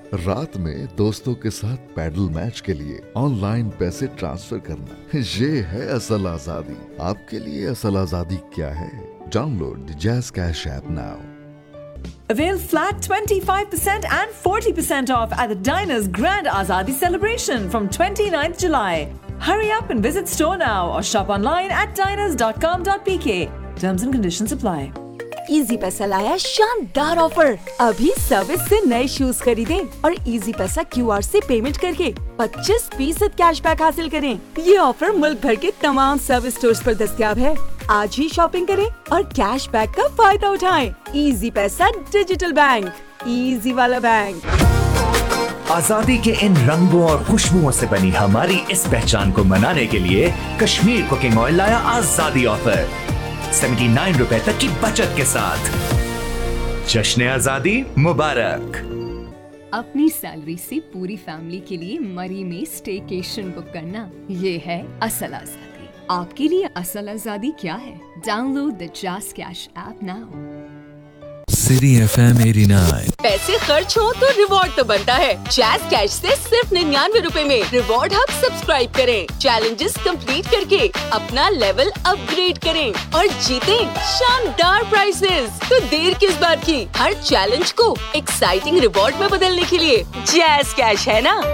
रात में दोस्तों के साथ पैडल मैच के लिए ऑनलाइन पैसे ट्रांसफर करना, ये है असल आजादी। आपके लिए असल आजादी क्या है? Download the jazz cash app now. Avail flat 25% and 40% off at the Diners Grand Azadi celebration from 29th July. Hurry up and visit store now or shop online at diners.com.pk. Terms and conditions apply. Easy पैसा लाया शानदार offer. अभी service से नए shoes खरीदें और easy पैसा QR से पेमेंट करके 25% कैशबैक हासिल करें। ये ऑफर मुल्क भर के तमाम सर्विस स्टोर्स पर दस्तयाब है। आज ही शॉपिंग करें और कैशबैक का फायदा उठाएं। इजी पैसा डिजिटल बैंक, इजी वाला बैंक। आजादी के इन रंगों और खुशबुओं से बनी हमारी इस पहचान को मनाने के लिए कश्मीर कुकिंग ऑयल लाया आजादी ऑफर 79 रुपए तक की बचत के साथ। जश्न आजादी मुबारक। अपनी सैलरी से पूरी फैमिली के लिए मरी में स्टेकेशन बुक करना, ये है असल आजादी। आपके लिए असल आजादी क्या है? Download the jazz cash app now. City FM 89। पैसे खर्च हो तो रिवॉर्ड तो बनता है। जैज़ कैश से सिर्फ 99 रुपए में रिवॉर्ड हब सब्सक्राइब करें, चैलेंजेस कंप्लीट करके अपना लेवल अपग्रेड करें और जीतें शानदार प्राइजेस। तो देर किस बात की? हर चैलेंज को एक्साइटिंग रिवॉर्ड में बदलने के लिए जैज़ कैश है ना।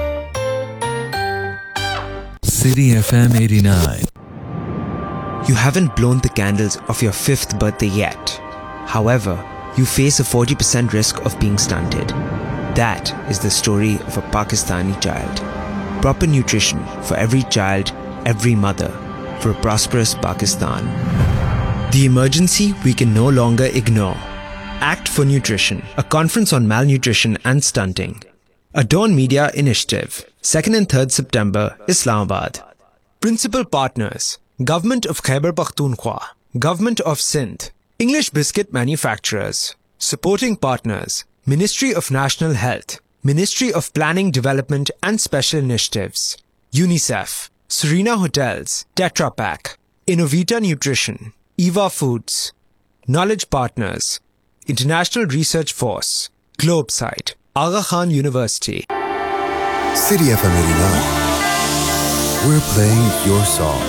City FM 89। You haven't blown the candles of your 5th birthday yet. However, you face a 40% risk of being stunted. That is the story of a Pakistani child. Proper nutrition for every child, every mother, for a prosperous Pakistan. The emergency we can no longer ignore. Act for Nutrition, a conference on malnutrition and stunting. A Dawn Media initiative, 2nd and 3rd September, Islamabad. Principal partners, Government of Khyber Pakhtunkhwa, Government of Sindh, English Biscuit Manufacturers. Supporting partners, Ministry of National Health, Ministry of Planning, Development and Special Initiatives, UNICEF, Serena Hotels, Tetra Pak, Innovita Nutrition, Eva Foods. Knowledge partners, International Research Force, Globesite, Aga Khan University. City FM 89. We're playing your song.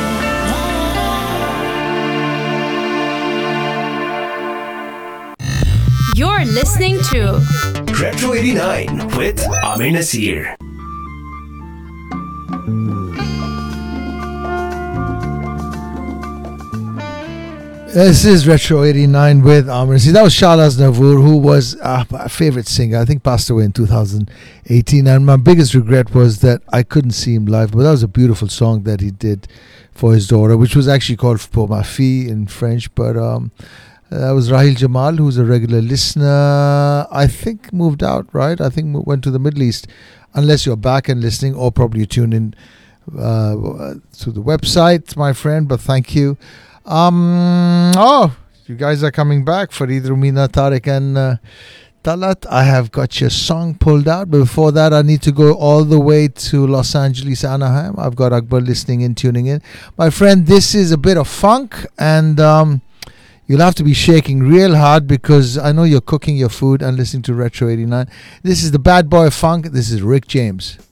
You're listening to Retro 89 with Amir Nasir. This is Retro 89 with Amir Nasir. That was Shahbaz Navoor, who was my favorite singer. I think passed away in 2018. And my biggest regret was that I couldn't see him live. But that was a beautiful song that he did for his daughter, which was actually called Pour ma fille in French. But that was Rahil Jamal, who's a regular listener. I think moved out, right? I think went to the Middle East. Unless you're back and listening, or probably you tune in to the website, my friend. But thank you. You guys are coming back. Farid, Rumina, Tariq and Talat. I have got your song pulled out. But before that, I need to go all the way to Los Angeles, Anaheim. I've got Akbar listening in, tuning in. My friend, this is a bit of funk and... you'll have to be shaking real hard because I know you're cooking your food and listening to Retro 89. This is the bad boy of funk. This is Rick James.